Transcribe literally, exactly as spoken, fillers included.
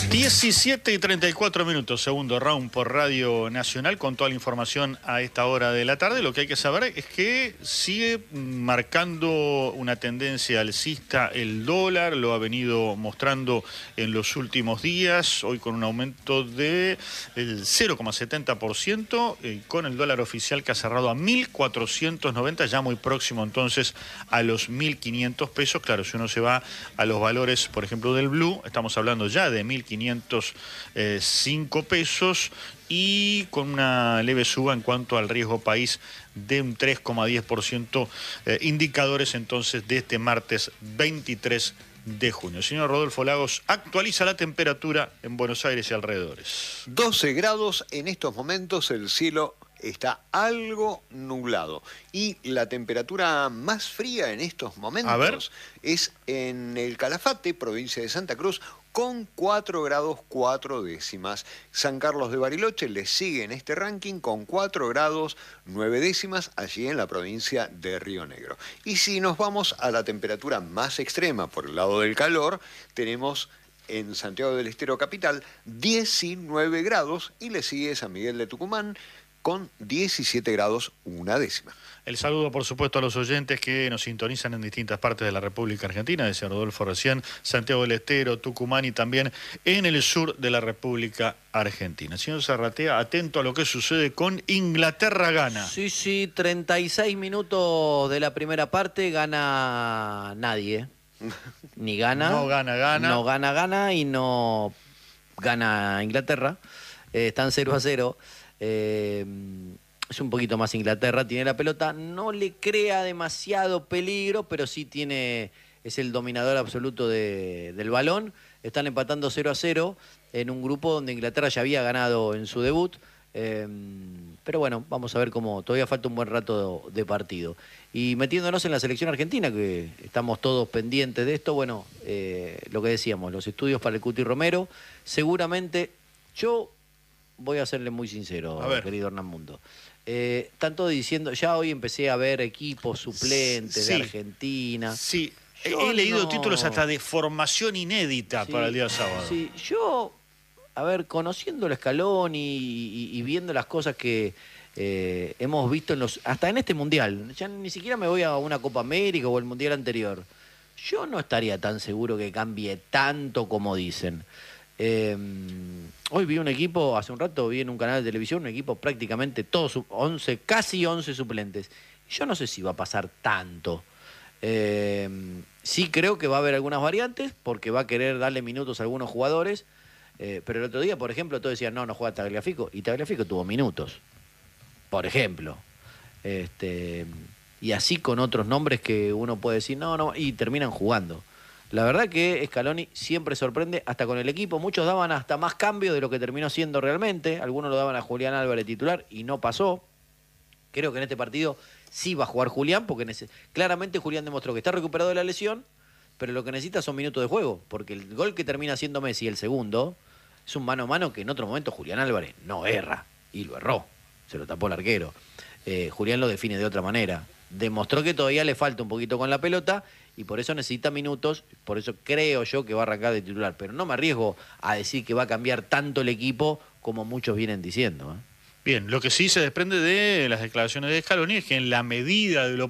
diecisiete y treinta y cuatro minutos, segundo round por Radio Nacional, con toda la información a esta hora de la tarde. Lo que hay que saber es que sigue marcando una tendencia alcista el dólar, lo ha venido mostrando en los últimos días, hoy con un aumento del cero coma setenta por ciento, eh, con el dólar oficial que ha cerrado a mil cuatrocientos noventa, ya muy próximo entonces a los mil quinientos pesos. Claro, si uno se va a los valores, por ejemplo, del blue, estamos hablando ya de mil quinientos cinco pesos y con una leve suba en cuanto al riesgo país de un tres coma diez por ciento, eh, indicadores entonces de este martes veintitrés de junio. Señor Rodolfo Lagos, actualiza la temperatura en Buenos Aires y alrededores. doce grados en estos momentos, el cielo está algo nublado. Y la temperatura más fría en estos momentos es en el Calafate, provincia de Santa Cruz, con cuatro grados cuatro décimas. San Carlos de Bariloche le sigue en este ranking con cuatro grados nueve décimas, allí en la provincia de Río Negro. Y si nos vamos a la temperatura más extrema por el lado del calor, tenemos en Santiago del Estero capital diecinueve grados y le sigue San Miguel de Tucumán con diecisiete grados una décima. El saludo, por supuesto, a los oyentes que nos sintonizan en distintas partes de la República Argentina, decía Rodolfo recién, Santiago del Estero, Tucumán y también en el sur de la República Argentina. Señor Zarratea, atento a lo que sucede con Inglaterra gana. Sí, sí, treinta y seis minutos de la primera parte, gana nadie. Ni gana. No gana, gana. No gana, gana y no gana Inglaterra. Eh, están cero a cero. Eh, es un poquito más Inglaterra, tiene la pelota, no le crea demasiado peligro, pero sí tiene, es el dominador absoluto de, del balón. Están empatando cero a cero en un grupo donde Inglaterra ya había ganado en su debut. Eh, pero bueno, vamos a ver cómo todavía falta un buen rato de, de partido. Y metiéndonos en la selección argentina, que estamos todos pendientes de esto, bueno, eh, lo que decíamos, los estudios para el Cuti Romero, seguramente yo... Voy a serle muy sincero, querido Hernán Mundo. Eh, están todos diciendo, ya hoy empecé a ver equipos suplentes sí, de Argentina. Sí, yo he leído no... títulos hasta de formación inédita sí, para el día sábado. Sí, yo, a ver, conociendo el escalón y, y, y viendo las cosas que eh, hemos visto en los, hasta en este Mundial, ya ni siquiera me voy a una Copa América o el Mundial anterior, yo no estaría tan seguro que cambie tanto como dicen. Eh, hoy vi un equipo, hace un rato vi en un canal de televisión, un equipo prácticamente todos, once, casi once suplentes. Yo no sé si va a pasar tanto. Eh, sí creo que va a haber algunas variantes, porque va a querer darle minutos a algunos jugadores, eh, pero el otro día, por ejemplo, todos decían, no, no juega Tagliafico, y Tagliafico tuvo minutos, por ejemplo. Este, y así con otros nombres que uno puede decir, no, no, y terminan jugando. La verdad que Scaloni siempre sorprende, hasta con el equipo. Muchos daban hasta más cambio de lo que terminó siendo realmente. Algunos lo daban a Julián Álvarez titular y no pasó. Creo que en este partido sí va a jugar Julián, porque claramente Julián demostró que está recuperado de la lesión, pero lo que necesita son minutos de juego, porque el gol que termina haciendo Messi, el segundo, es un mano a mano que en otro momento Julián Álvarez no erra, y lo erró, se lo tapó el arquero. Eh, Julián lo define de otra manera. Demostró que todavía le falta un poquito con la pelota y por eso necesita minutos, por eso creo yo que va a arrancar de titular, pero no me arriesgo a decir que va a cambiar tanto el equipo como muchos vienen diciendo, ¿eh? Bien, lo que sí se desprende de las declaraciones de Scaloni es que en la medida de lo